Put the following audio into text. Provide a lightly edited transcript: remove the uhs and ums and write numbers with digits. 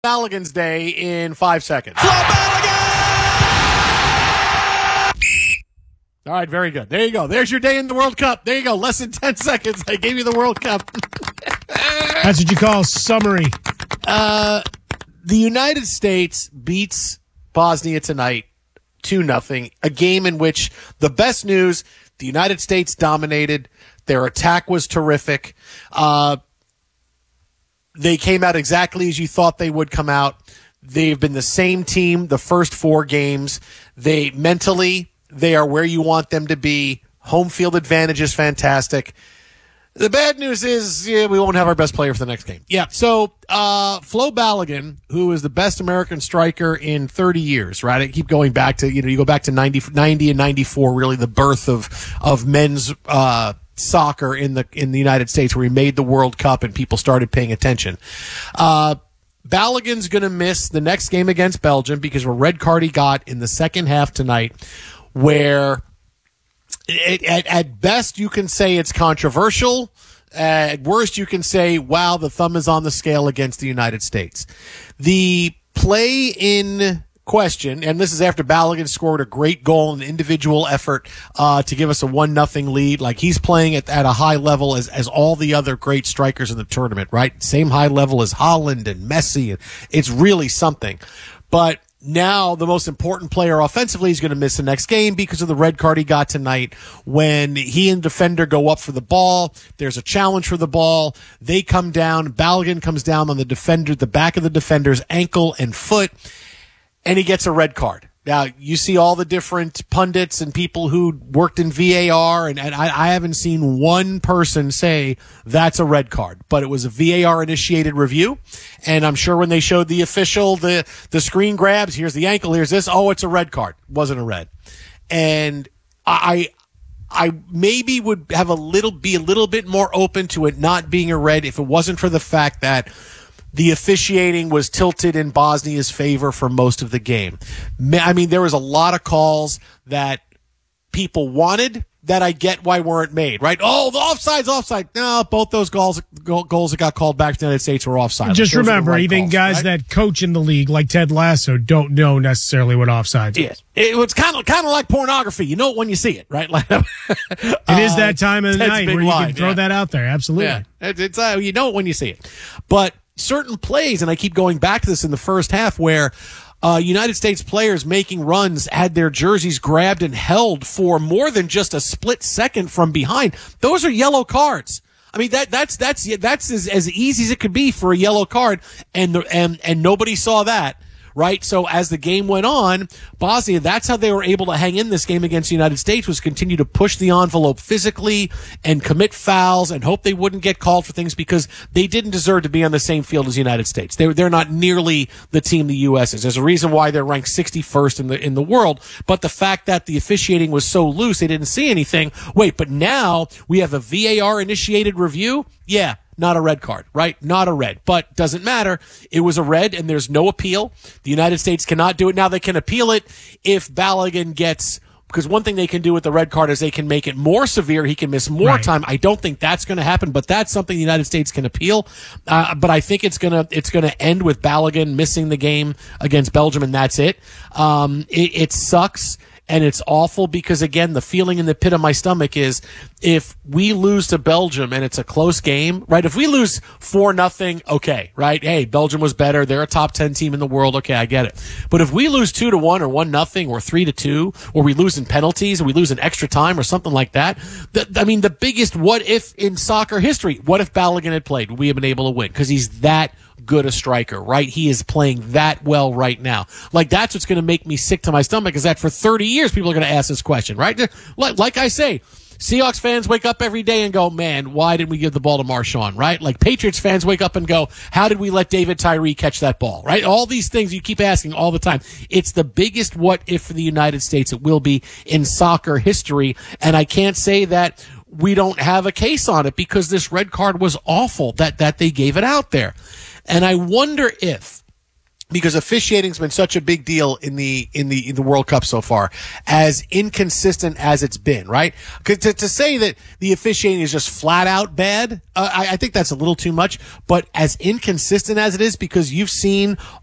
Balogun's Day in 5 seconds. Flo Balogun! All right, very good. There you go. There's your day in the World Cup. There you go. Less than 10 seconds. I gave you the World Cup. That's what you call a summary. The United States beats Bosnia tonight 2-0. A game in which the best news, the United States dominated. Their attack was terrific. They came out exactly as you thought they would come out. They've been the same team the first 4 games. They are where you want them to be. Home field advantage is fantastic. The bad news is we won't have our best player for the next game. Yeah, so Flo Balogun, who is the best American striker in 30 years, right? I keep going back to, you go back to 90 and 94, really the birth of men's soccer in the United States, where he made the World Cup and people started paying attention. Balogun's going to miss the next game against Belgium because of a red card he got in the second half tonight, where at best you can say it's controversial. At worst you can say, wow, the thumb is on the scale against the United States. The play in question, and this is after Balogun scored a great goal, an individual effort to give us a 1-0 lead. Like, he's playing at a high level as all the other great strikers in the tournament, right? Same high level as Haaland and Messi. It's really something. But now the most important player offensively is going to miss the next game because of the red card he got tonight. When he and defender go up for the ball, there's a challenge for the ball. They come down. Balogun comes down on the back of the defender's ankle and foot, and he gets a red card. Now, you see all the different pundits and people who worked in VAR, and I haven't seen one person say that's a red card. But it was a VAR-initiated review, and I'm sure when they showed the official, the screen grabs, here's the ankle, here's this, oh, it's a red card. Wasn't a red. And I maybe would have be a little bit more open to it not being a red if it wasn't for the fact that the officiating was tilted in Bosnia's favor for most of the game. I mean, there was a lot of calls that people wanted that I get why weren't made, right? Oh, the offside's offside. No, both those goals that got called back to the United States were offside. Just remember, even guys that coach in the league, like Ted Lasso, don't know necessarily what offsides is. It was kind of like pornography. You know it when you see it, right? It is that time of the night where you can throw that out there. Absolutely. Yeah. It's you know it when you see it. But certain plays, and I keep going back to this in the first half, where United States players making runs had their jerseys grabbed and held for more than just a split second from behind. Those are yellow cards. I mean, that's as easy as it could be for a yellow card, and nobody saw that. Right? So as the game went on, Bosnia, that's how they were able to hang in this game against the United States, was continue to push the envelope physically and commit fouls and hope they wouldn't get called for things, because they didn't deserve to be on the same field as the United States. They're not nearly the team the U.S. is. There's a reason why they're ranked 61st in the world. But the fact that the officiating was so loose, they didn't see anything. Wait, but now we have a VAR initiated review? Yeah. Not a red card, right? Not a red, but doesn't matter. It was a red, and there's no appeal. The United States cannot do it. Now they can appeal it if Balogun gets, because one thing they can do with the red card is they can make it more severe. He can miss more time. I don't think that's going to happen, but that's something the United States can appeal. But I think it's going to end with Balogun missing the game against Belgium, and that's it. It sucks. And it's awful because, again, the feeling in the pit of my stomach is, if we lose to Belgium and it's a close game, right? If we lose 4-0, okay, right? Hey, Belgium was better. They're a top 10 team in the world. Okay, I get it. But if we lose 2-1 or 1-0 or 3-2, or we lose in penalties or we lose in extra time or something like that, the biggest what if in soccer history, what if Balogun had played? Would we have been able to win? Because he's that good a striker, right? He is playing that well right now. Like, that's what's going to make me sick to my stomach, is that for 30 years people are going to ask this question, right? Like I say, Seahawks fans wake up every day and go, man, why didn't we give the ball to Marshawn, right? Like, Patriots fans wake up and go, how did we let David Tyree catch that ball, right? All these things you keep asking all the time. It's the biggest what if for the United States. It will be in soccer history, and I can't say that we don't have a case on it, because this red card was awful that they gave it out there. And I wonder if because officiating's been such a big deal in the World Cup so far, as inconsistent as it's been, right? 'Cause to say that the officiating is just flat out bad, I think that's a little too much. But as inconsistent as it is, because you've seen